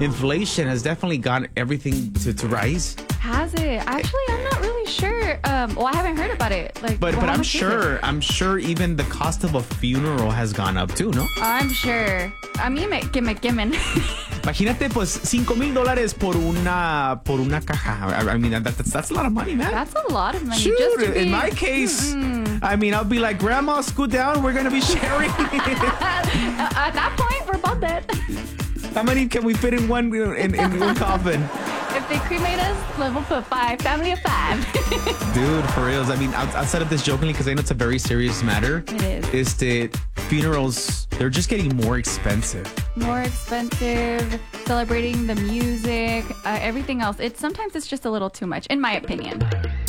inflation has definitely got everything to rise. Has it? Actually, I'm not really sure. Well, I haven't heard about it. But I'm sure even the cost of a funeral has gone up too, no? I'm sure. A mí me quemen. Imagínate, pues, $5,000 por una caja. I mean, that's a lot of money, man. That's a lot of money. Shoot, just to in my case, I mean, I'll be like, Grandma, scoot down. We're going to be sharing. At that point, we're both dead. How many can we fit in one in one coffin? If they cremate us, we'll put 5. Family of 5. Dude, for reals. I mean, I said this jokingly because I know it's a very serious matter. It is. Is that funerals, they're just getting more expensive. More expensive, celebrating the music, everything else. Sometimes it's just a little too much, in my opinion.